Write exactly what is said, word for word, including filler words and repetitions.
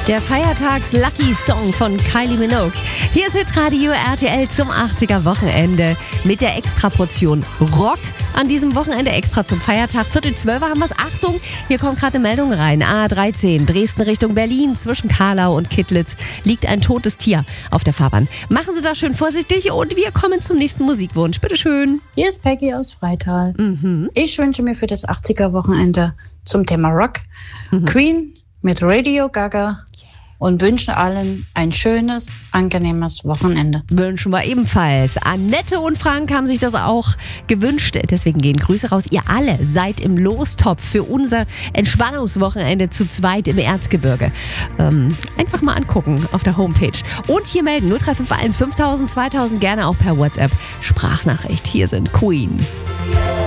Der Feiertags-Lucky-Song von Kylie Minogue. Hier ist Hitradio R T L zum achtziger-Wochenende mit der Extraportion Rock. An diesem Wochenende extra zum Feiertag. Viertel zwölf haben wir es. Achtung, hier kommt gerade eine Meldung rein. A dreizehn, Dresden Richtung Berlin. Zwischen Karlau und Kittlitz liegt ein totes Tier auf der Fahrbahn. Machen Sie das schön vorsichtig und wir kommen zum nächsten Musikwunsch. Bitteschön. Hier ist Peggy aus Freital. Mhm. Ich wünsche mir für das achtziger-Wochenende zum Thema Rock mhm. Queen mit Radio Gaga. Und wünschen allen ein schönes, angenehmes Wochenende. Wünschen wir ebenfalls. Annette und Frank haben sich das auch gewünscht. Deswegen gehen Grüße raus. Ihr alle seid im Lostopf für unser Entspannungswochenende zu zweit im Erzgebirge. Ähm, einfach mal angucken auf der Homepage. Und hier melden null drei fünf eins fünftausend zweitausend gerne auch per WhatsApp. Sprachnachricht. Hier sind Queen.